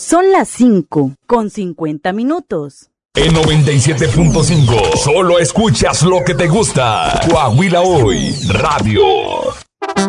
Son las 5:50. En 97.5, solo escuchas lo que te gusta. Coahuila Hoy, Radio.